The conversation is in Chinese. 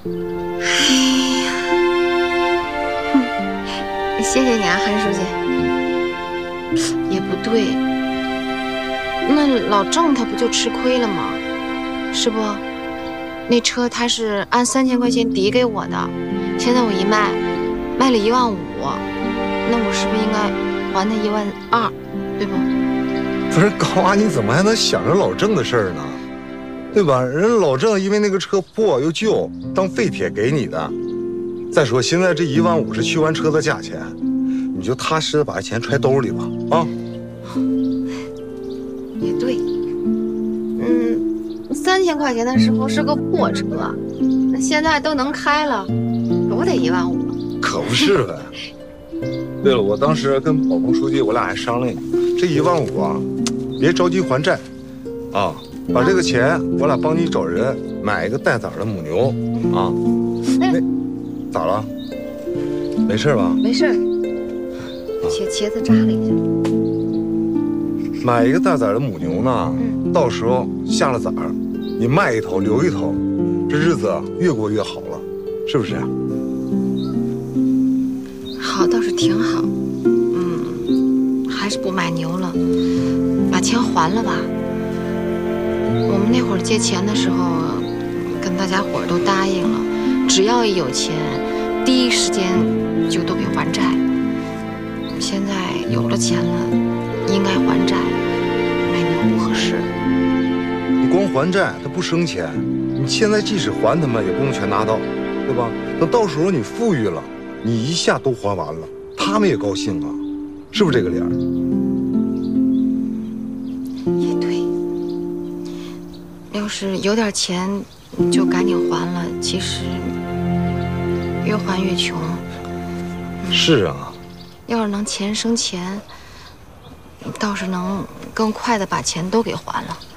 哎呀，谢谢你啊，韩书记。也不对，那老郑他不就吃亏了吗？是不？那车他是按3000块钱抵给我的，现在我一卖，卖了15000，那我是不是应该还他12000，对不？ 不是高娃，你怎么还能想着老郑的事儿呢？对吧？人老郑因为那个车破又旧，当废铁给你的。再说现在这15000是去完车的价钱，你就踏实的把钱揣兜里吧，啊。 也对，3000块钱的时候是个破车，那现在都能开了，多得15000。 可不是呗。对了，我当时跟保峰书记我俩还商量，这15000啊，别着急还债，啊，把这个钱我俩帮你找人买一个带崽的母牛，啊，那咋了？没事吧？ 没事，茄子扎了一下。 买一个带崽的母牛呢，到时候下了崽儿，你卖一头留一头，这日子越过越好了，是不是？ 好倒是挺好，还是不买牛了，把钱还了吧。我们那会儿借钱的时候，跟大家伙儿都答应了，只要一有钱，第一时间就都给还债。现在有了钱了，应该还债，买牛不合适。 你光还债，它不生钱。你现在即使还他们，也不能全拿到，对吧？等到时候你富裕了，你一下都还完了，他们也高兴啊，是不是这个理儿？ 也对，要是有点钱就赶紧还了，其实越还越穷。 是啊， 要是能钱生钱，倒是能更快的把钱都给还了。